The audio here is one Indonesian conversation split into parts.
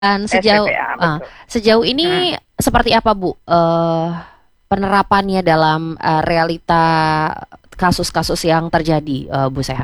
Dan SPPA, betul. sejauh Mm. ini seperti apa Bu penerapannya dalam realita kasus-kasus yang terjadi, Bu Seha?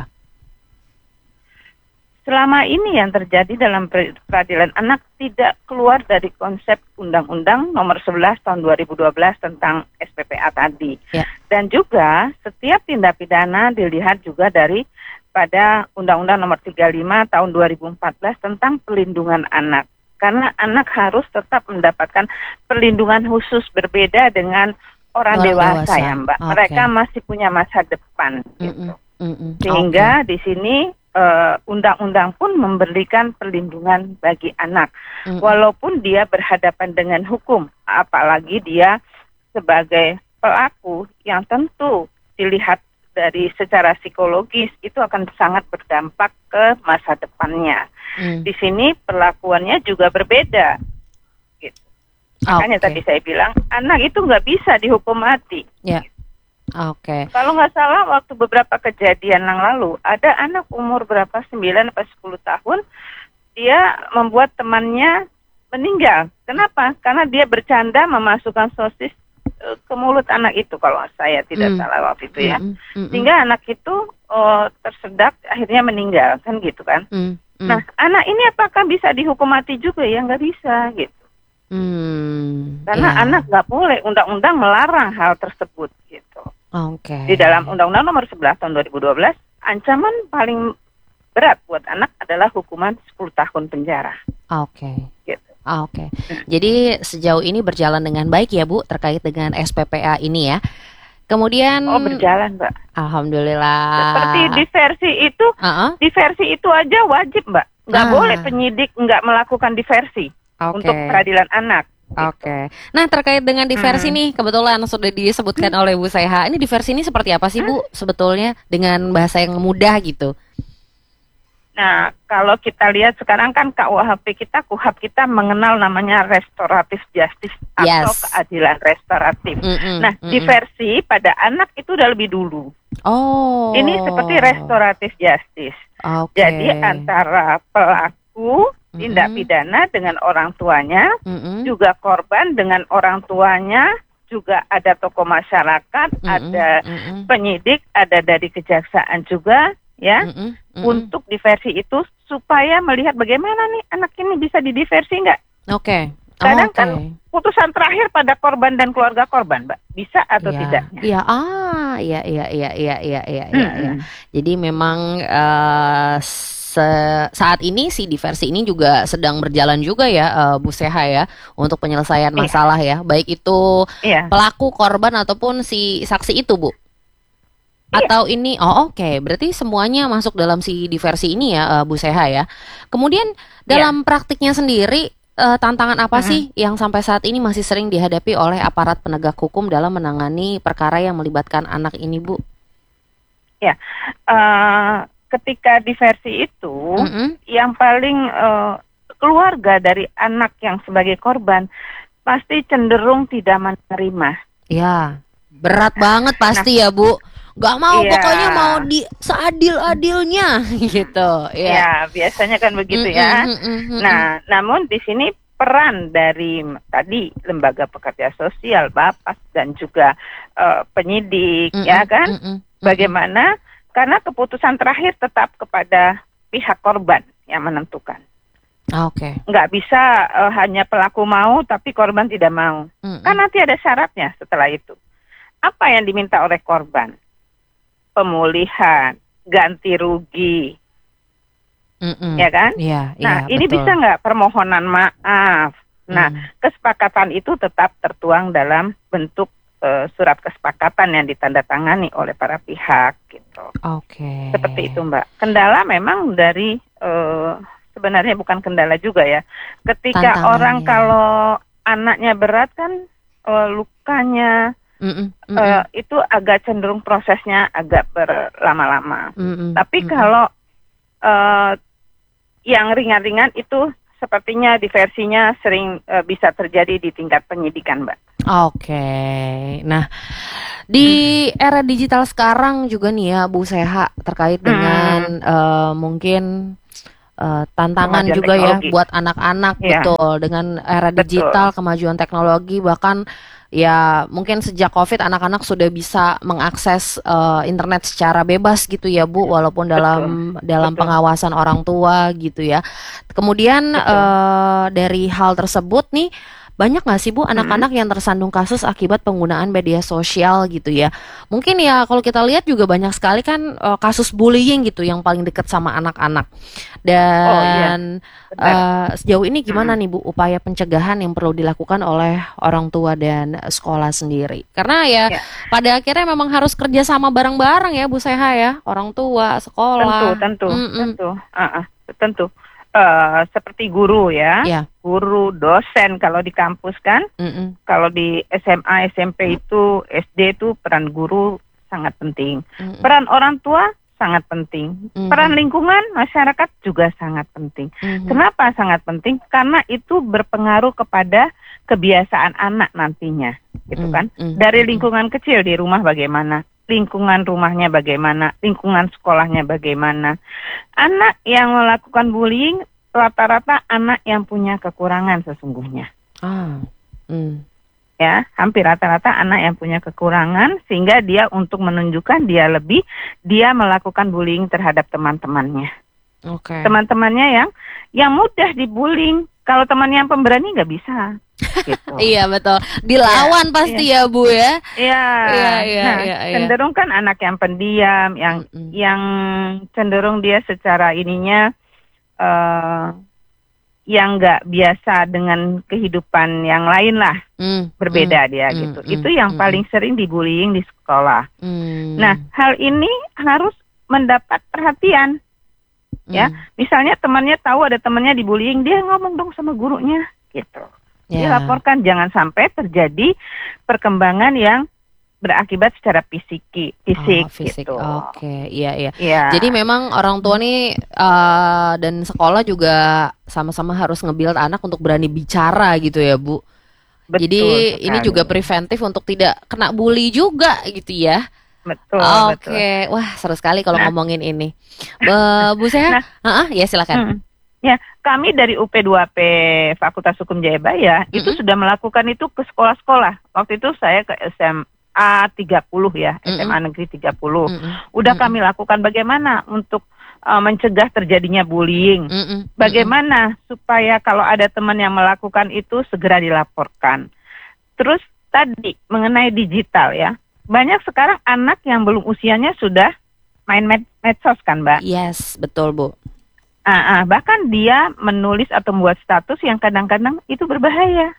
Selama ini yang terjadi dalam peradilan anak tidak keluar dari konsep Undang-Undang Nomor 11 Tahun 2012 tentang SPPA tadi. Ya. Dan juga setiap tindak pidana dilihat juga dari pada Undang-Undang Nomor 35 Tahun 2014 tentang perlindungan anak. Karena anak harus tetap mendapatkan perlindungan khusus berbeda dengan orang dewasa ya Mbak. Oke. Mereka masih punya masa depan gitu. Sehingga Oke. di sini undang-undang pun memberikan perlindungan bagi anak, walaupun dia berhadapan dengan hukum, apalagi dia sebagai pelaku yang tentu dilihat dari secara psikologis itu akan sangat berdampak ke masa depannya. Di sini perlakuannya juga berbeda. Gitu. Makanya tadi saya bilang anak itu nggak bisa dihukum mati. Ya. Oke. Kalau nggak salah waktu beberapa kejadian yang lalu ada anak umur berapa 9 atau 10 tahun dia membuat temannya meninggal. Kenapa? Karena dia bercanda memasukkan sosis ke mulut anak itu kalau saya tidak salah waktu itu ya. Sehingga anak itu tersedak akhirnya meninggal kan gitu kan. Nah anak ini apakah bisa dihukum mati juga ya? Nggak bisa gitu. Karena anak nggak boleh, undang-undang melarang hal tersebut gitu. Di dalam Undang-Undang Nomor 11 Tahun 2012, ancaman paling berat buat anak adalah hukuman 10 tahun penjara. Gitu. Jadi sejauh ini berjalan dengan baik ya Bu terkait dengan SPPA ini ya. Kemudian berjalan Mbak. Alhamdulillah. Seperti di versi itu aja wajib Mbak. Nggak boleh penyidik nggak melakukan diversi untuk peradilan anak. Nah terkait dengan diversi nih, kebetulan sudah disebutkan oleh Bu Seha. Ini diversi ini seperti apa sih Bu sebetulnya dengan bahasa yang mudah gitu? Nah kalau kita lihat sekarang kan KUHP kita mengenal namanya restoratif justice atau keadilan restoratif. Nah diversi pada anak itu udah lebih dulu. Ini seperti restoratif justice. Jadi antara pelaku tindak pidana dengan orang tuanya, juga korban dengan orang tuanya, juga ada tokoh masyarakat, ada penyidik, ada dari kejaksaan juga, ya, untuk diversi itu supaya melihat bagaimana nih anak ini bisa didiversi nggak? Kadang kan putusan terakhir pada korban dan keluarga korban, Mbak, bisa atau tidaknya? Iya. Jadi memang saat ini si diversi ini juga sedang berjalan juga ya Bu Seha ya untuk penyelesaian masalah ya, baik itu pelaku, korban ataupun si saksi itu Bu. Atau ini berarti semuanya masuk dalam si diversi ini ya Bu Seha ya. Kemudian dalam praktiknya sendiri tantangan apa sih yang sampai saat ini masih sering dihadapi oleh aparat penegak hukum dalam menangani perkara yang melibatkan anak ini Bu? Ketika diversi itu, yang paling keluarga dari anak yang sebagai korban pasti cenderung tidak menerima. Ya, berat banget pasti ya Bu. Gak mau, pokoknya mau seadil-adilnya gitu. Ya, biasanya kan begitu ya. Nah, namun di sini peran dari tadi lembaga pekerja sosial, Bapas dan juga penyidik, ya kan, bagaimana? Karena keputusan terakhir tetap kepada pihak korban yang menentukan. Nggak bisa hanya pelaku mau tapi korban tidak mau. Kan nanti ada syaratnya setelah itu. Apa yang diminta oleh korban? Pemulihan, ganti rugi, ya kan? Nah, ini betul. bisa nggak permohonan maaf? Nah, kesepakatan itu tetap tertuang dalam bentuk surat kesepakatan yang ditandatangani oleh para pihak gitu. Seperti itu Mbak. Kendala memang dari sebenarnya bukan kendala juga ya. Ketika orang kalau anaknya berat kan lukanya itu agak cenderung prosesnya agak berlama-lama. Tapi kalau yang ringan-ringan itu sepertinya diversinya sering bisa terjadi di tingkat penyidikan Mbak. Nah, di era digital sekarang juga nih ya Bu Seha terkait dengan mungkin tantangan juga teknologi. Ya buat anak-anak, betul, dengan era digital, kemajuan teknologi, bahkan ya mungkin sejak COVID anak-anak sudah bisa mengakses internet secara bebas gitu ya Bu, walaupun dalam pengawasan orang tua gitu ya. Kemudian dari hal tersebut nih, banyak nggak sih Bu anak-anak yang tersandung kasus akibat penggunaan media sosial gitu ya? Mungkin ya kalau kita lihat juga banyak sekali kan kasus bullying gitu yang paling dekat sama anak-anak. Dan sejauh ini gimana nih Bu upaya pencegahan yang perlu dilakukan oleh orang tua dan sekolah sendiri? Karena ya pada akhirnya memang harus kerja sama bareng-bareng ya Bu Seha ya, orang tua, sekolah. Tentu. Seperti guru ya, guru, dosen kalau di kampus kan, kalau di SMA, SMP itu, SD itu peran guru sangat penting, peran orang tua sangat penting, peran lingkungan masyarakat juga sangat penting. Kenapa sangat penting? Karena itu berpengaruh kepada kebiasaan anak nantinya, gitu kan? Dari lingkungan kecil di rumah bagaimana? Lingkungan rumahnya bagaimana, lingkungan sekolahnya bagaimana. Anak yang melakukan bullying rata-rata anak yang punya kekurangan sesungguhnya. Ya, hampir rata-rata anak yang punya kekurangan sehingga dia untuk menunjukkan dia melakukan bullying terhadap teman-temannya. Teman-temannya yang mudah dibullying. Kalau temannya yang pemberani nggak bisa. Gitu. Iya betul, dilawan pasti ya Bu ya. Cenderung kan anak yang pendiam, yang cenderung dia secara ininya yang nggak biasa dengan kehidupan yang lain lah, berbeda dia gitu. Itu yang paling sering dibullying di sekolah. Nah, hal ini harus mendapat perhatian. Ya, misalnya temannya tahu ada temannya dibullying, dia ngomong dong sama gurunya, gitu. Dia laporkan, jangan sampai terjadi perkembangan yang berakibat secara fisik gitu. Iya. Jadi memang orang tua nih dan sekolah juga sama-sama harus nge-build anak untuk berani bicara gitu ya Bu. Jadi ini juga preventif untuk tidak kena bully juga gitu ya. Betul. Wah seru sekali kalau ngomongin ini. Bu Seha, ya silakan. Ya, kami dari UP2P Fakultas Hukum Jayabaya itu sudah melakukan itu ke sekolah-sekolah. Waktu itu saya ke SMA 30 ya, SMA Negeri 30. Udah kami lakukan bagaimana untuk mencegah terjadinya bullying. Bagaimana supaya kalau ada teman yang melakukan itu segera dilaporkan. Terus tadi mengenai digital ya. Banyak sekarang anak yang belum usianya sudah main medsos kan Mbak? Yes, betul Bu. Bahkan dia menulis atau membuat status yang kadang-kadang itu berbahaya.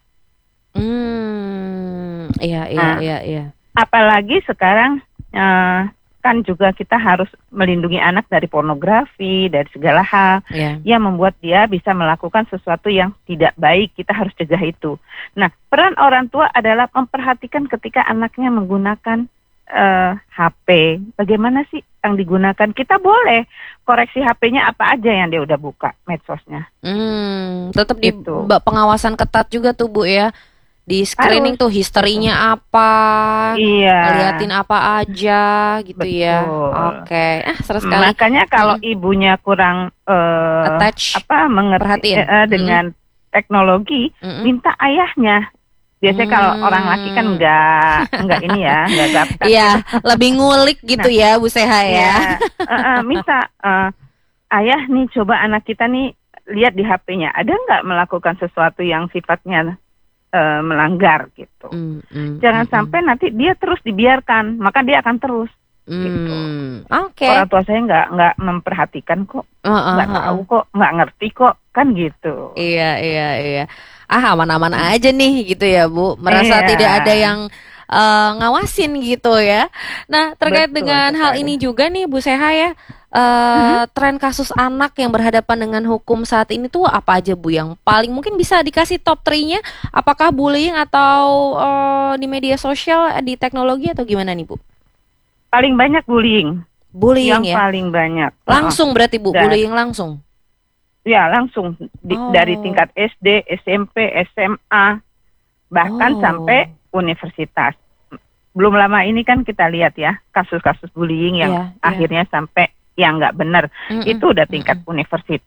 Iya. Apalagi sekarang kan juga kita harus melindungi anak dari pornografi, dari segala hal yang membuat dia bisa melakukan sesuatu yang tidak baik. Kita harus cegah itu. Nah, peran orang tua adalah memperhatikan ketika anaknya menggunakan HP. Bagaimana sih yang digunakan? Kita boleh koreksi HP-nya apa aja yang dia udah buka medsosnya. Tetap di pengawasan ketat juga tuh Bu ya. Di screening tuh historinya apa, liatin apa aja gitu. Ya. Oke. Seru sekali. Makanya kalau ibunya kurang attach, mengerti dengan teknologi, minta ayahnya. Biasanya kalau orang laki kan enggak ini ya, enggak gaptek. Iya, lebih ngulik gitu ya Bu Seha ya. Minta ayah nih coba anak kita nih lihat di HP-nya, ada enggak melakukan sesuatu yang sifatnya melanggar gitu. Jangan sampai nanti dia terus dibiarkan, maka dia akan terus. Gitu. Orang tua saya nggak memperhatikan kok, nggak tahu kok, nggak ngerti kok, kan gitu. Iya. Aman-aman aja nih gitu ya Bu. Merasa tidak ada yang ngawasin gitu ya. Nah terkait dengan hal ini juga nih Bu Seha ya. Tren kasus anak yang berhadapan dengan hukum saat ini tuh apa aja Bu yang paling mungkin bisa dikasih top 3-nya? Apakah bullying atau di media sosial, di teknologi atau gimana nih Bu? Paling banyak bullying yang ya? Paling banyak. Langsung berarti Bu, bullying langsung? Ya langsung dari tingkat SD, SMP, SMA, bahkan sampai universitas. Belum lama ini kan kita lihat ya kasus-kasus bullying yang akhirnya sampai yang nggak benar, itu udah tingkat universitas.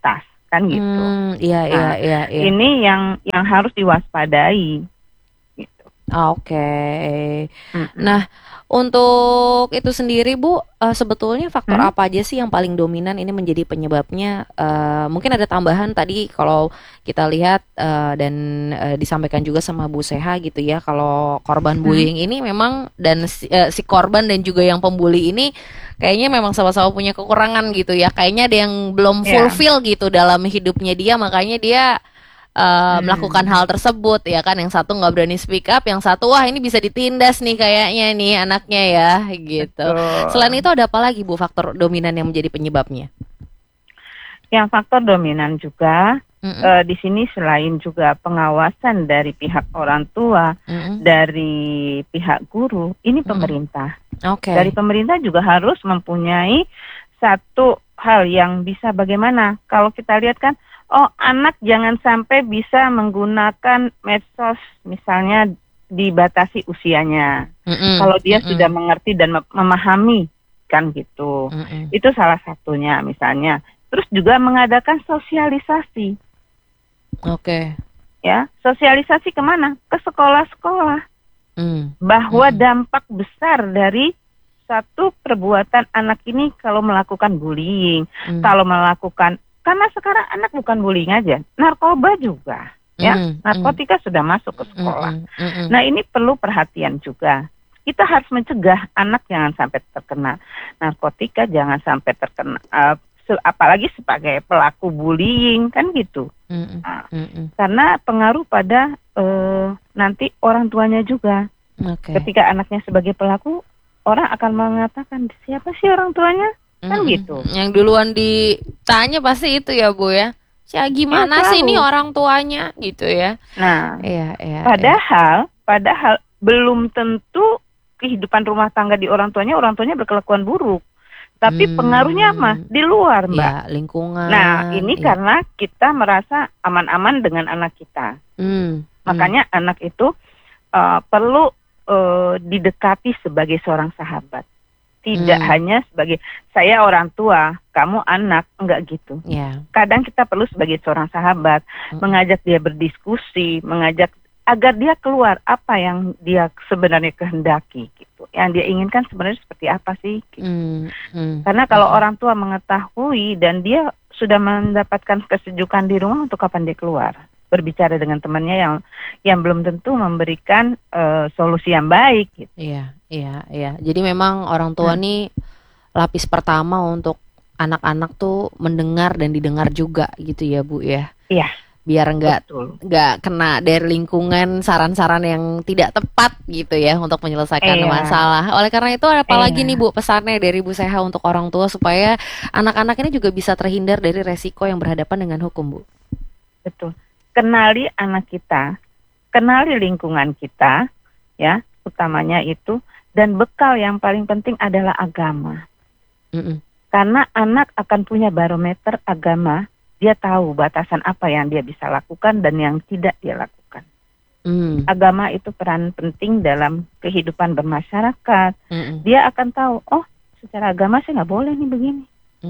kan gitu. Iya, nah, iya. Ini yang harus diwaspadai. Gitu. Oke. Nah, untuk itu sendiri Bu, sebetulnya faktor apa aja sih yang paling dominan ini menjadi penyebabnya? Mungkin ada tambahan tadi kalau kita lihat dan disampaikan juga sama Bu Seha gitu ya, kalau korban bullying ini memang dan si korban dan juga yang pembuli ini kayaknya memang sama-sama punya kekurangan gitu ya. Kayaknya ada yang belum fulfill gitu dalam hidupnya dia, makanya dia melakukan hal tersebut ya kan. Yang satu nggak berani speak up, yang satu wah ini bisa ditindas nih kayaknya nih anaknya ya gitu. Betul. Selain itu ada apa lagi Bu faktor dominan yang menjadi penyebabnya? Yang faktor dominan juga di sini selain juga pengawasan dari pihak orang tua, dari pihak guru, ini pemerintah. Dari pemerintah juga harus mempunyai satu hal yang bisa bagaimana kalau kita lihat kan, anak jangan sampai bisa menggunakan medsos, misalnya dibatasi usianya. Kalau dia sudah mengerti dan memahami, kan gitu. Itu salah satunya misalnya. Terus juga mengadakan sosialisasi. Ya, sosialisasi kemana? Ke sekolah-sekolah. Bahwa dampak besar dari satu perbuatan anak ini kalau melakukan bullying, kalau melakukan, karena sekarang anak bukan bullying aja, narkoba juga, ya, narkotika sudah masuk ke sekolah. Nah ini perlu perhatian juga. Kita harus mencegah anak jangan sampai terkena narkotika, jangan sampai terkena, apalagi sebagai pelaku bullying kan gitu. Karena pengaruh pada nanti orang tuanya juga. Ketika anaknya sebagai pelaku, orang akan mengatakan siapa sih orang tuanya? Kan gitu. Yang duluan ditanya pasti itu ya Bu ya. Gimana sih ini orang tuanya gitu ya. Nah, padahal belum tentu kehidupan rumah tangga di orang tuanya berkelakuan buruk. Tapi pengaruhnya apa? Di luar, Mbak. Ya, lingkungan. Nah, ini karena kita merasa aman-aman dengan anak kita. Makanya anak itu perlu didekati sebagai seorang sahabat. Tidak hanya sebagai saya orang tua, kamu anak, enggak gitu. Kadang kita perlu sebagai seorang sahabat, mengajak dia berdiskusi, mengajak agar dia keluar apa yang dia sebenarnya kehendaki gitu. Yang dia inginkan sebenarnya seperti apa sih gitu. Karena kalau orang tua mengetahui dan dia sudah mendapatkan kesejukan di rumah, untuk kapan dia keluar? Berbicara dengan temannya yang belum tentu memberikan solusi yang baik gitu. Iya. Jadi memang orang tua nih lapis pertama untuk anak-anak tuh mendengar dan didengar juga gitu ya Bu ya. Iya. Biar nggak kena dari lingkungan saran-saran yang tidak tepat gitu ya untuk menyelesaikan masalah. Oleh karena itu apa lagi nih Bu pesannya dari Bu Seha untuk orang tua supaya anak-anak ini juga bisa terhindar dari resiko yang berhadapan dengan hukum Bu? Betul. Kenali anak kita, kenali lingkungan kita, ya, utamanya itu, dan bekal yang paling penting adalah agama. Karena anak akan punya barometer agama, dia tahu batasan apa yang dia bisa lakukan dan yang tidak dia lakukan. Agama itu peran penting dalam kehidupan bermasyarakat. Dia akan tahu, secara agama saya nggak boleh nih begini.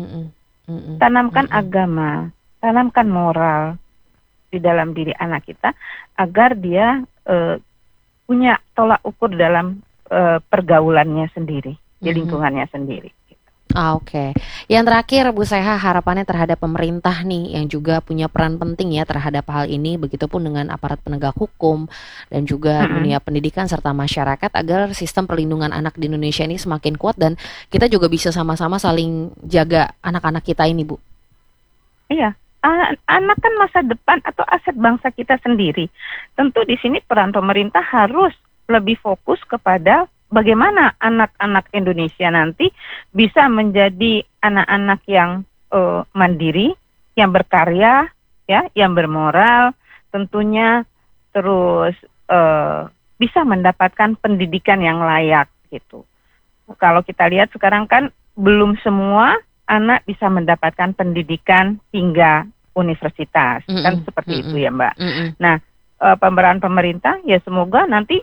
Tanamkan agama, tanamkan moral di dalam diri anak kita agar dia punya tolak ukur dalam pergaulannya sendiri, di lingkungannya sendiri. Oke. Yang terakhir Bu Seha, harapannya terhadap pemerintah nih yang juga punya peran penting ya terhadap hal ini, begitupun dengan aparat penegak hukum dan juga dunia pendidikan serta masyarakat agar sistem perlindungan anak di Indonesia ini semakin kuat dan kita juga bisa sama-sama saling jaga anak-anak kita ini Bu. Iya. Anak kan masa depan atau aset bangsa kita sendiri. Tentu di sini peran pemerintah harus lebih fokus kepada bagaimana anak-anak Indonesia nanti bisa menjadi anak-anak yang mandiri, yang berkarya, ya, yang bermoral, tentunya terus bisa mendapatkan pendidikan yang layak gitu. Kalau kita lihat sekarang kan belum semua anak bisa mendapatkan pendidikan hingga universitas, kan seperti itu ya Mbak. Nah, pemeran pemerintah ya semoga nanti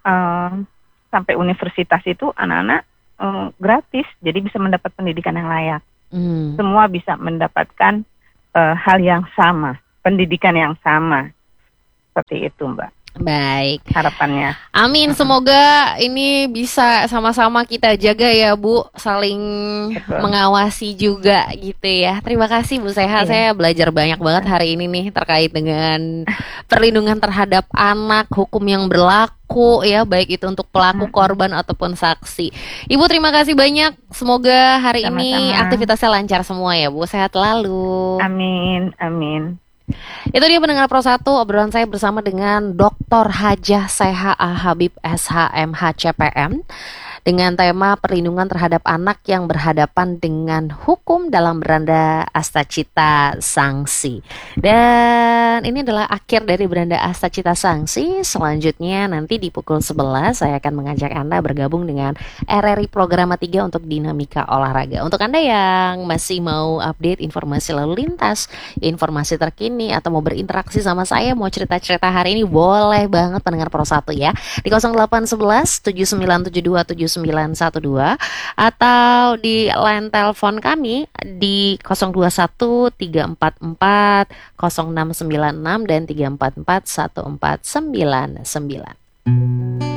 sampai universitas itu anak-anak gratis, jadi bisa mendapat pendidikan yang layak. Semua bisa mendapatkan hal yang sama, pendidikan yang sama. Seperti itu, Mbak. Baik. Harapannya. Amin. Semoga ini bisa sama-sama kita jaga ya, Bu. Saling mengawasi juga gitu ya. Terima kasih, Bu Seha. Iya. Saya belajar banyak banget hari ini nih terkait dengan perlindungan terhadap anak, hukum yang berlaku ya, baik itu untuk pelaku, korban ataupun saksi. Ibu terima kasih banyak. Semoga hari ini aktivitasnya lancar semua ya, Bu. Sehat selalu. Amin. Amin. Itu dia pendengar Pro 1, obrolan saya bersama dengan Dr. Hajah Seha Habib SHMH CPM dengan tema perlindungan terhadap anak yang berhadapan dengan hukum dalam beranda Astacita Sanksi. Dan ini adalah akhir dari beranda Astacita Sanksi. Selanjutnya nanti di pukul 11 saya akan mengajak Anda bergabung dengan RRI Programa 3 untuk Dinamika Olahraga. Untuk Anda yang masih mau update informasi lalu lintas, informasi terkini, atau mau berinteraksi sama saya, mau cerita-cerita hari ini, boleh banget pendengar Pro 1 ya. Di 0811 7972 7912 atau di line telepon kami di 021 344 0696 dan 344 1499.